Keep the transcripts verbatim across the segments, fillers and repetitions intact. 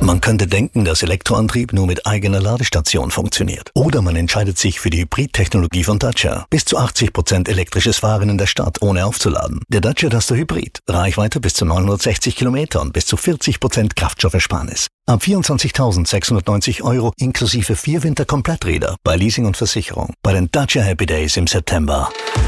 Man könnte denken, dass Elektroantrieb nur mit eigener Ladestation funktioniert. Oder man entscheidet sich für die Hybrid-Technologie von Dacia. Bis zu achtzig Prozent elektrisches Fahren in der Stadt, ohne aufzuladen. Der Dacia Duster Hybrid. Reichweite bis zu neunhundertsechzig Kilometer und bis zu vierzig Prozent Kraftstoffersparnis. Ab vierundzwanzigtausendsechshundertneunzig Euro inklusive vier Winterkompletträder bei Leasing und Versicherung. Bei den Dacia Happy Days im September.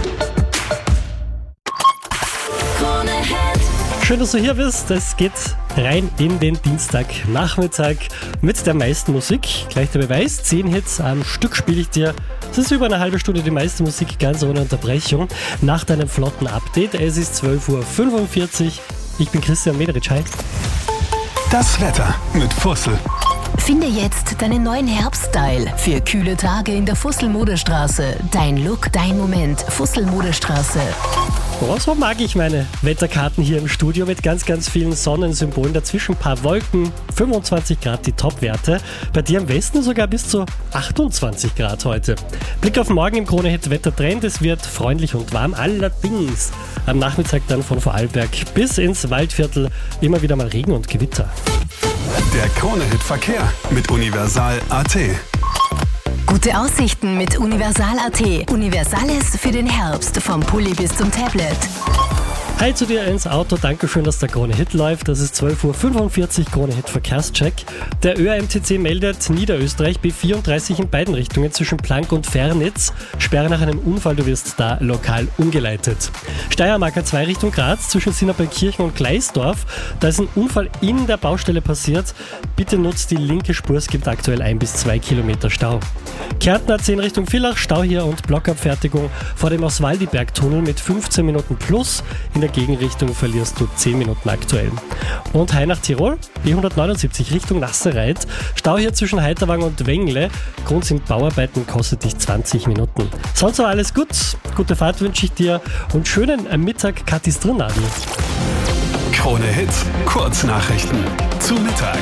Schön, dass du hier bist. Es geht rein in den Dienstagnachmittag mit der meisten Musik. Gleich der Beweis, zehn Hits am Stück spiele ich dir. Es ist über eine halbe Stunde die meiste Musik, ganz ohne Unterbrechung. Nach deinem flotten Update. Es ist zwölf Uhr fünfundvierzig. Ich bin Christian Mederitsch. Hi. Das Wetter mit Fussel. Finde jetzt deinen neuen Herbststyle für kühle Tage in der Fussel-Modestraße. Dein Look, dein Moment. Fussel-Modestraße. Oh, so mag ich meine Wetterkarten hier im Studio mit ganz, ganz vielen Sonnensymbolen. Dazwischen ein paar Wolken, fünfundzwanzig Grad die Topwerte. Bei dir im Westen sogar bis zu achtundzwanzig Grad heute. Blick auf morgen im Krone-Hit Wettertrend. Es wird freundlich und warm. Allerdings am Nachmittag dann von Vorarlberg bis ins Waldviertel immer wieder mal Regen und Gewitter. Der Krone-Hit Verkehr mit Universal Punkt A T. Gute Aussichten mit Universal Punkt A T. Universales für den Herbst, vom Pulli bis zum Tablet. Hi zu dir ins Auto, Dankeschön, dass der Krone-Hit läuft. Das ist zwölf Uhr fünfundvierzig, Krone-Hit Verkehrscheck. Der Ö A M T C meldet Niederösterreich B vierunddreißig in beiden Richtungen zwischen Plank und Fernitz. Sperre nach einem Unfall, du wirst da lokal umgeleitet. Steiermark A zwei Richtung Graz zwischen Sinnerbelkirchen und Gleisdorf. Da ist ein Unfall in der Baustelle passiert. Bitte nutzt die linke Spur, es gibt aktuell ein bis zwei Kilometer Stau. Kärnten A zehn Richtung Villach, Stau hier und Blockabfertigung vor dem Oswaldiberg-Tunnel mit fünfzehn Minuten plus. In der Gegenrichtung verlierst du zehn Minuten aktuell. Und Hai nach Tirol, B hundertneunundsiebzig Richtung Nasserreit. Stau hier zwischen Heiterwang und Wengle. Grund sind Bauarbeiten, kostet dich zwanzig Minuten. Sonst war alles gut. Gute Fahrt wünsche ich dir und schönen Mittag, Kathis Drinadel. Krone-Hit, Kurznachrichten zu Mittag.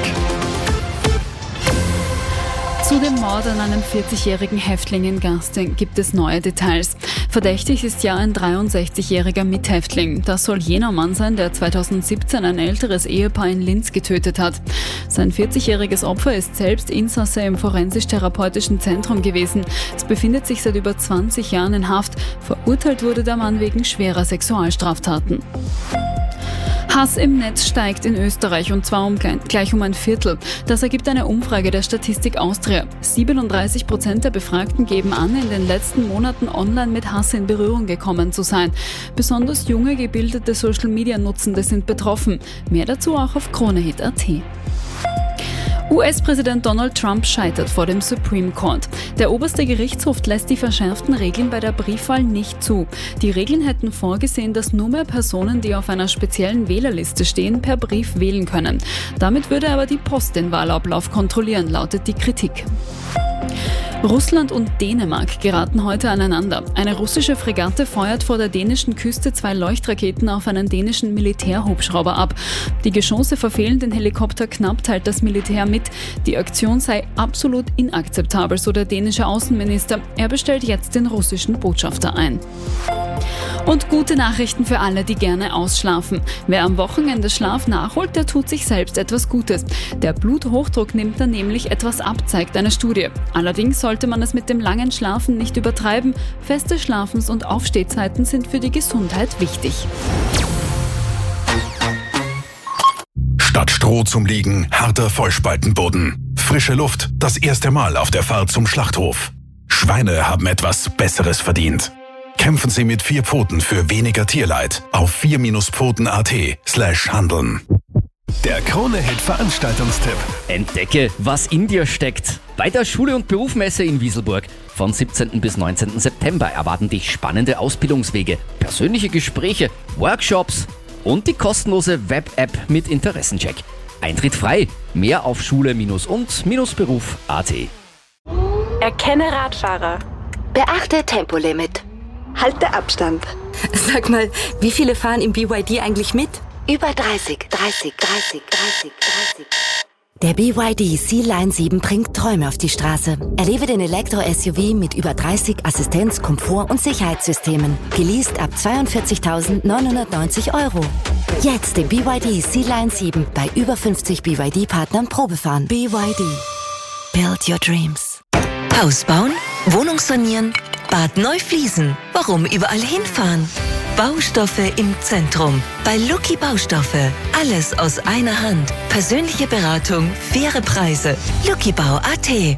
Zu dem Mord an einem vierzigjährigen Häftling in Garsting gibt es neue Details. Verdächtig ist ja ein dreiundsechzigjähriger Mithäftling. Das soll jener Mann sein, der zweitausendsiebzehn ein älteres Ehepaar in Linz getötet hat. Sein vierzigjähriges Opfer ist selbst Insasse im forensisch-therapeutischen Zentrum gewesen. Es befindet sich seit über zwanzig Jahren in Haft. Verurteilt wurde der Mann wegen schwerer Sexualstraftaten. Hass im Netz steigt in Österreich und zwar um gleich um ein Viertel. Das ergibt eine Umfrage der Statistik Austria. siebenunddreißig Prozent der Befragten geben an, in den letzten Monaten online mit Hass in Berührung gekommen zu sein. Besonders junge, gebildete Social-Media-Nutzende sind betroffen. Mehr dazu auch auf Krone-Hit Punkt A T. U S-Präsident Donald Trump scheitert vor dem Supreme Court. Der oberste Gerichtshof lässt die verschärften Regeln bei der Briefwahl nicht zu. Die Regeln hätten vorgesehen, dass nur mehr Personen, die auf einer speziellen Wählerliste stehen, per Brief wählen können. Damit würde aber die Post den Wahlablauf kontrollieren, lautet die Kritik. Russland und Dänemark geraten heute aneinander. Eine russische Fregatte feuert vor der dänischen Küste zwei Leuchtraketen auf einen dänischen Militärhubschrauber ab. Die Geschosse verfehlen den Helikopter knapp, teilt das Militär mit. Die Aktion sei absolut inakzeptabel, so der dänische Außenminister. Er bestellt jetzt den russischen Botschafter ein. Und gute Nachrichten für alle, die gerne ausschlafen. Wer am Wochenende Schlaf nachholt, der tut sich selbst etwas Gutes. Der Bluthochdruck nimmt dann nämlich etwas ab, zeigt eine Studie. Allerdings sollte man es mit dem langen Schlafen nicht übertreiben. Feste Schlafens- und Aufstehzeiten sind für die Gesundheit wichtig. Statt Stroh zum Liegen, harter Vollspaltenboden. Frische Luft, das erste Mal auf der Fahrt zum Schlachthof. Schweine haben etwas Besseres verdient. Kämpfen Sie mit vier Pfoten für weniger Tierleid auf vier Pfoten Punkt A T slash handeln. Der Krone-Hit Veranstaltungstipp. Entdecke, was in dir steckt. Bei der Schule- und Berufsmesse in Wieselburg von siebzehnten bis neunzehnten September erwarten dich spannende Ausbildungswege, persönliche Gespräche, Workshops und die kostenlose Web-App mit Interessencheck. Eintritt frei. Mehr auf schule-und-beruf Punkt A T. Erkenne Radfahrer. Beachte Tempolimit. Halte Abstand. Sag mal, wie viele fahren im B Y D eigentlich mit? Über dreißig, dreißig, dreißig, dreißig, dreißig. Der B Y D C-Line sieben bringt Träume auf die Straße. Erlebe den Elektro-S U V mit über dreißig Assistenz-, Komfort- und Sicherheitssystemen. Geleast ab zweiundvierzigtausendneunhundertneunzig Euro. Jetzt den B Y D C-Line sieben bei über fünfzig B Y D-Partnern Probefahren. B Y D. Build your dreams. Haus bauen? Wohnung sanieren? Bad neu fließen? Warum überall hinfahren? Baustoffe im Zentrum. Bei Lucky Baustoffe. Alles aus einer Hand. Persönliche Beratung, faire Preise. luckybau punkt a t.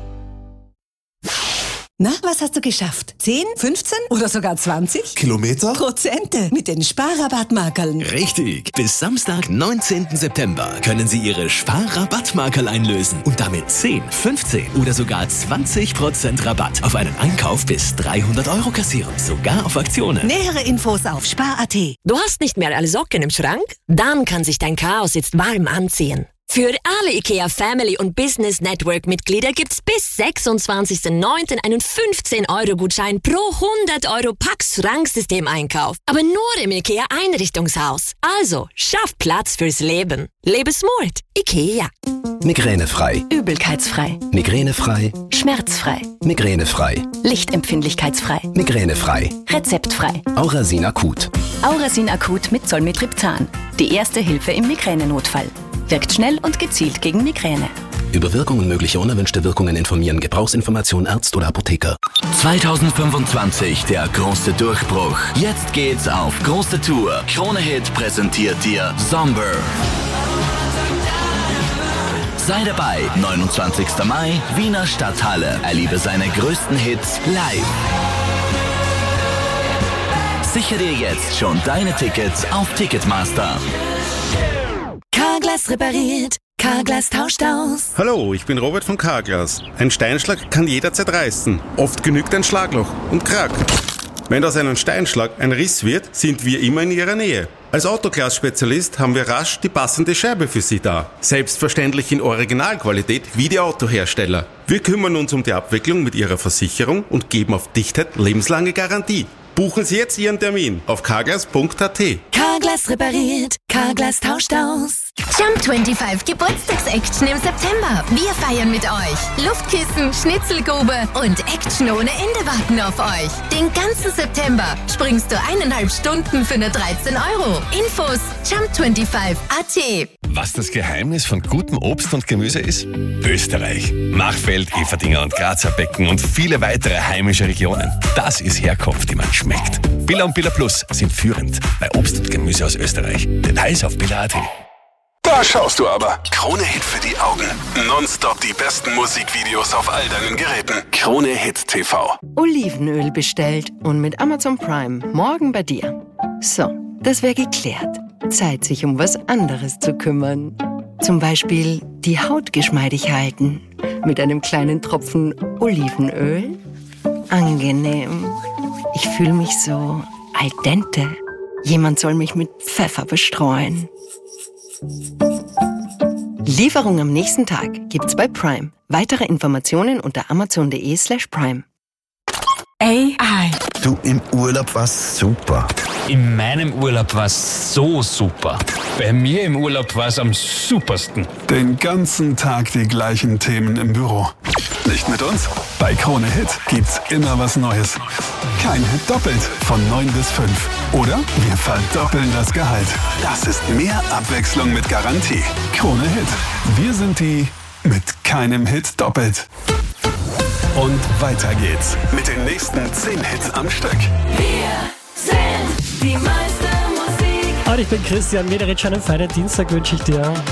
Na, was hast du geschafft? zehn, fünfzehn oder sogar zwanzig? Kilometer? Prozente mit den Sparrabattmarkerln. Richtig. Bis Samstag, neunzehnten September können Sie Ihre Sparrabattmarkerl einlösen und damit zehn, fünfzehn oder sogar zwanzig Prozent Rabatt auf einen Einkauf bis dreihundert Euro kassieren. Sogar auf Aktionen. Nähere Infos auf spar punkt a t. Du hast nicht mehr alle Socken im Schrank? Dann kann sich dein Chaos jetzt warm anziehen. Für alle IKEA Family und Business Network Mitglieder gibt's bis sechsundzwanzigsten neunten einen fünfzehn Euro Gutschein pro hundert Euro Pax Schranksystem-Einkauf. Aber nur im IKEA Einrichtungshaus. Also, schaff Platz fürs Leben. Lebe smart. IKEA. Migränefrei. Übelkeitsfrei. Migränefrei. Schmerzfrei. Migränefrei. Lichtempfindlichkeitsfrei. Migränefrei. Rezeptfrei. Aurasin Akut. Aurasin Akut mit Zolmitriptan. Die erste Hilfe im Migränenotfall. Wirkt schnell und gezielt gegen Migräne. Über Wirkung und mögliche unerwünschte Wirkungen informieren. Gebrauchsinformation Arzt oder Apotheker. zweitausendfünfundzwanzig, der große Durchbruch. Jetzt geht's auf große Tour. Krone Hit präsentiert dir Somber. Sei dabei, neunundzwanzigsten Mai, Wiener Stadthalle. Erlebe seine größten Hits live. Sichere dir jetzt schon deine Tickets auf Ticketmaster. Carglass repariert, Carglass tauscht aus. Hallo, ich bin Robert von Carglass. Ein Steinschlag kann jederzeit reißen. Oft genügt ein Schlagloch und krack. Wenn aus einem Steinschlag ein Riss wird, sind wir immer in Ihrer Nähe. Als Autoglas-Spezialist haben wir rasch die passende Scheibe für Sie da. Selbstverständlich in Originalqualität wie die Autohersteller. Wir kümmern uns um die Abwicklung mit Ihrer Versicherung und geben auf Dichtheit lebenslange Garantie. Buchen Sie jetzt Ihren Termin auf carglass punkt a t. Carglass repariert, Carglass tauscht aus. Jump fünfundzwanzig Geburtstagsaction im September. Wir feiern mit euch. Luftkissen, Schnitzelgrube und Action ohne Ende warten auf euch. Den ganzen September springst du eineinhalb Stunden für nur dreizehn Euro. Infos jump fünfundzwanzig punkt a t. Was das Geheimnis von gutem Obst und Gemüse ist? Österreich. Machfeld, Everdinger und Grazer Becken und viele weitere heimische Regionen. Das ist Herkunft, die man schmeckt. Billa und Billa Plus sind führend bei Obst und Gemüse aus Österreich. Details auf billa punkt a t. Da schaust du aber. Krone Hit für die Augen. Nonstop die besten Musikvideos auf all deinen Geräten. Krone Hit T V. Olivenöl bestellt und mit Amazon Prime morgen bei dir. So, das wäre geklärt. Zeit, sich um was anderes zu kümmern. Zum Beispiel die Haut geschmeidig halten. Mit einem kleinen Tropfen Olivenöl. Angenehm. Ich fühle mich so al dente. Jemand soll mich mit Pfeffer bestreuen. Lieferung am nächsten Tag gibt's bei Prime. Weitere Informationen unter amazon.de slash prime. A I. Du, im Urlaub war's super. In meinem Urlaub war's so super. Bei mir im Urlaub war's am supersten. Den ganzen Tag die gleichen Themen im Büro. Nicht mit uns? Bei Krone Hit gibt's immer was Neues. Kein Hit doppelt von neun bis fünf. Oder wir verdoppeln das Gehalt. Das ist mehr Abwechslung mit Garantie. Krone Hit. Wir sind die mit keinem Hit doppelt. Und weiter geht's mit den nächsten zehn Hits am Stück. Wir sind die meiste Musik. Und ich bin Christian Mederitsch, einen feinen Dienstag wünsche ich dir.